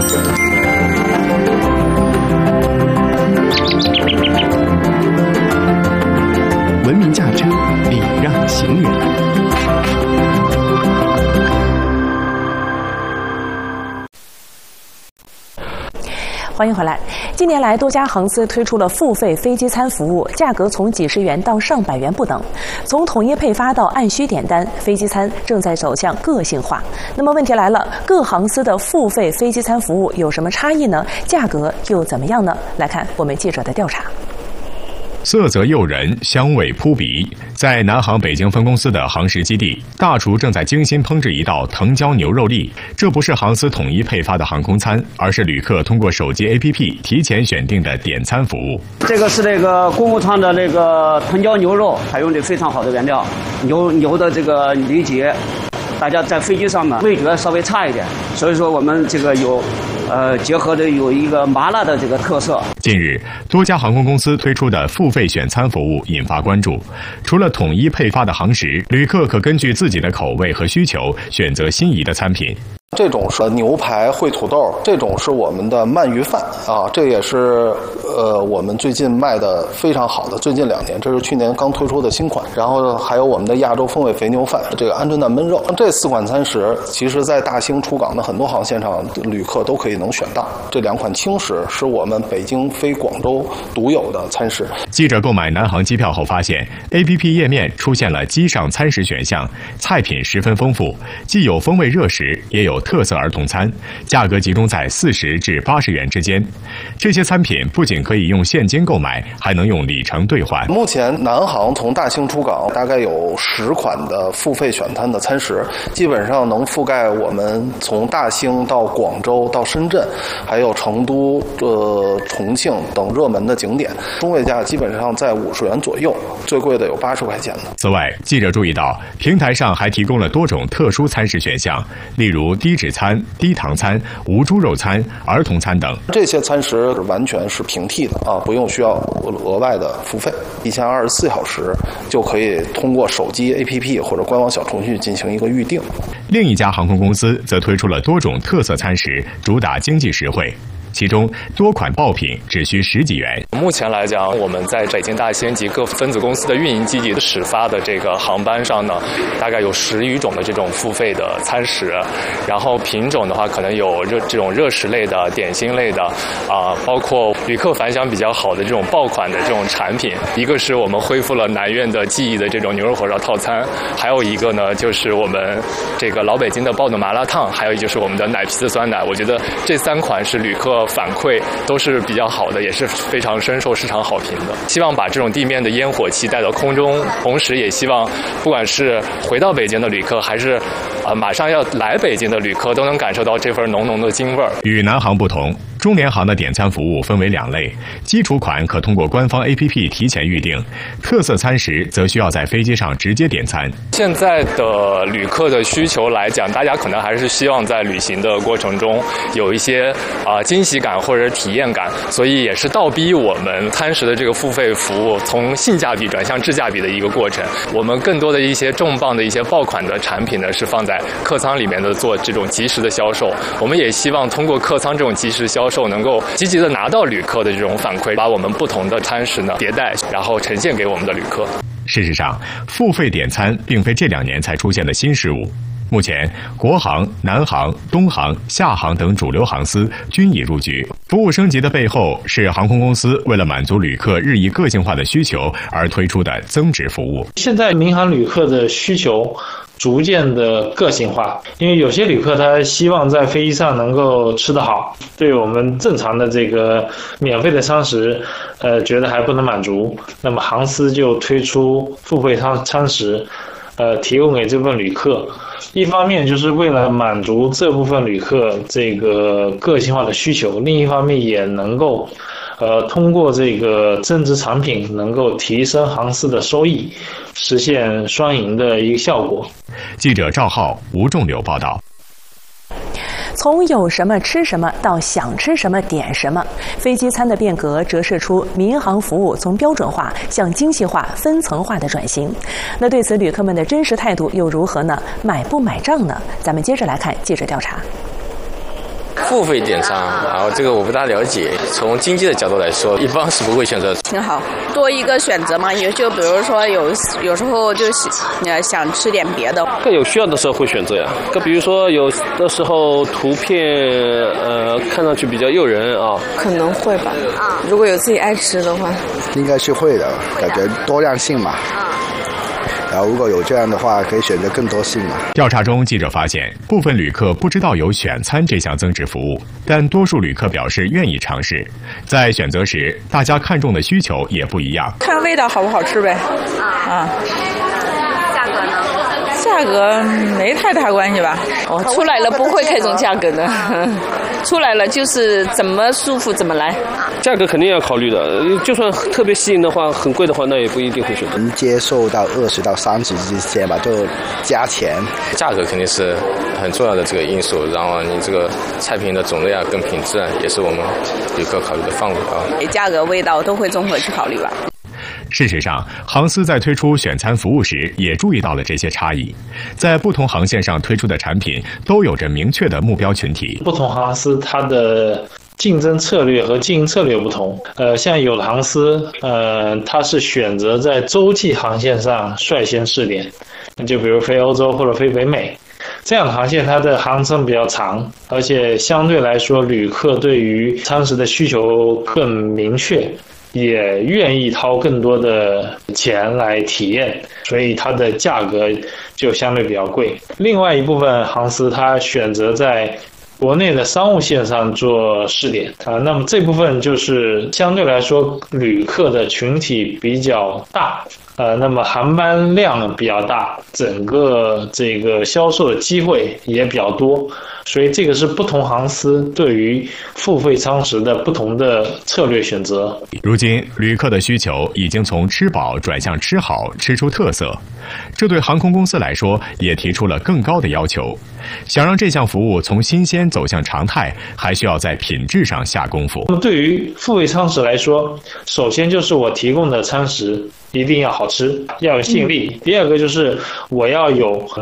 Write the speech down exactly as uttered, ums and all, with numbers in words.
文明驾车，礼让行人。 欢迎回来。近年来，多家航司推出了付费飞机餐服务，价格从几十元到上百元不等。从统一配发到按需点单，飞机餐正在走向个性化。那么问题来了，各航司的付费飞机餐服务有什么差异呢？价格又怎么样呢？来看我们记者的调查。 色泽诱人，香味扑鼻。在南航北京分公司的航食基地，大厨正在精心烹制一道藤椒牛肉粒。这不是航司统一配发的航空餐，而是旅客通过手机 A P P 提前选定的点餐服务。 这个是那个公务舱的那个藤椒牛肉，采用的非常好的原料，牛牛的这个里脊。大家在飞机上呢，味觉稍微差一点，所以说我们这个有。呃，结合的有一个麻辣的这个特色。 近日，多家航空公司推出的付费选餐服务引发关注。除了统一配发的航食，旅客可根据自己的口味和需求选择心仪的餐品。 这种是牛排烩土豆，这种是我们的鳗鱼饭啊，这也是呃我们最近卖的非常好的，最近两年，这是去年刚推出的新款。然后还有我们的亚洲风味肥牛饭，这个鹌鹑蛋焖肉，这四款餐食，其实在大兴出港的很多航线上，旅客都可以能选到。这两款轻食是我们北京飞广州独有的餐食。 记者购买南航机票后发现 ，A P P 页面出现了机上餐食选项，菜品十分丰富，既有风味热食，也有特色儿童餐，价格集中在四十至八十元之间。这些餐品不仅可以用现金购买，还能用里程兑换。 目前南航从大兴出港大概有十款的付费选餐的餐食，基本上能覆盖我们从大兴到广州到深圳，还有成都、呃重庆等热门的景点，中位价基本上在五十元左右，最贵的有八十块钱的。 此外，记者注意到平台上还提供了多种特殊餐食选项，例如低脂餐、低糖餐、无猪肉餐、儿童餐等。 这些餐食完全是平替的啊，不用需要额外的付费，一天二十四小时就可以通过手机 A P P 或者官网小程序进行一个预订。 另一家航空公司则推出了多种特色餐食，主打经济实惠。其中多款爆品只需十几元。 目前来讲，我们在北京大兴及各分子公司的运营基地始发的这个航班上呢，大概有十余种的这种付费的餐食，然后品种的话，可能有热这种热食类的、点心类的，啊、呃，包括旅客反响比较好的这种爆款的这种产品。一个是我们恢复了南苑的记忆的这种牛肉火烧套餐，还有一个呢就是我们这个老北京的爆肚麻辣烫，还有一就是我们的奶皮子酸奶。我觉得这三款是旅客反馈都是比较好的，也是非常深受市场好评的。希望把这种地面的烟火气带到空中，同时也希望不管是回到北京的旅客，还是啊、呃、马上要来北京的旅客，都能感受到这份浓浓的京味儿。 与南航不同，中联航的点餐服务分为两类，基础款可通过官方 A P P 提前预订，特色餐食则需要在飞机上直接点餐。 现在的旅客的需求来讲，大家可能还是希望在旅行的过程中有一些啊、呃、惊喜感或者体验感，所以也是倒逼我们餐食的这个付费服务从性价比转向质价比的一个过程。我们更多的一些重磅的一些爆款的产品呢，是放在客舱里面的做这种及时的销售。我们也希望通过客舱这种及时销售，能够积极的拿到旅客的这种反馈，把我们不同的餐食呢迭代，然后呈现给我们的旅客。 事实上，付费点餐并非这两年才出现的新事物。目前，国航、南航、东航、厦航等主流航司均已入局。服务升级的背后，是航空公司为了满足旅客日益个性化的需求而推出的增值服务。 现在民航旅客的需求逐渐的个性化，因为有些旅客他希望在飞机上能够吃得好，对我们正常的这个免费的餐食，呃，觉得还不能满足，那么航司就推出付费餐餐食，呃，提供给这部分旅客。一方面就是为了满足这部分旅客这个个性化的需求，另一方面也能够呃通过这个增值产品能够提升航司的收益，实现双赢的一个效果。 记者赵浩、吴仲柳报道。 从有什么吃什么到想吃什么点什么，飞机餐的变革折射出民航服务从标准化向精细化、分层化的转型。那对此旅客们的真实态度又如何呢？买不买账呢？咱们接着来看记者调查。 付费点餐，然后这个我不大了解。从经济的角度来说，一般是不会选择。 挺好，多一个选择嘛，也就比如说有有时候就呃想吃点别的。 更有需要的时候会选择呀，更比如说有的时候图片呃看上去比较诱人啊， 可能会吧。如果有自己爱吃的话， 应该是会的，感觉多样性嘛。然后如果有这样的话，可以选择更多性嘛。 调查中，记者发现，部分旅客不知道有选餐这项增值服务，但多数旅客表示愿意尝试。在选择时，大家看重的需求也不一样， 看味道好不好吃呗。啊，价格呢？价格没太大关系吧。 哦，出来了不会看重价格的，出来了就是怎么舒服怎么来。 价格肯定要考虑的，就算特别吸引的话，很贵的话，那也不一定会选择。 能接受到二十到三十之间吧，就加钱。 价格肯定是很重要的这个因素，然后你这个菜品的种类啊跟品质啊，也是我们旅客考虑的范围啊。 价格、味道都会综合去考虑吧。 事实上，航司在推出选餐服务时也注意到了这些差异。在不同航线上推出的产品都有着明确的目标群体。 不同航司它的竞争策略和经营策略不同。呃，像有的航司，呃，它是选择在洲际航线上率先试点，就比如飞欧洲或者飞北美。这样的航线它的航程比较长，而且相对来说旅客对于餐食的需求更明确，也愿意掏更多的钱来体验，所以它的价格就相对比较贵。另外一部分航司它选择在国内的商务线上做试点啊，那么这部分就是相对来说旅客的群体比较大，呃，那么航班量比较大，整个这个销售的机会也比较多，所以这个是不同航司对于付费餐食的不同的策略选择。 如今，旅客的需求已经从吃饱转向吃好，吃出特色，这对航空公司来说也提出了更高的要求。想让这项服务从新鲜走向常态，还需要在品质上下功夫。 那么对于付费餐食来说，首先就是我提供的餐食一定要好吃，要有吸引力。第二个就是我要有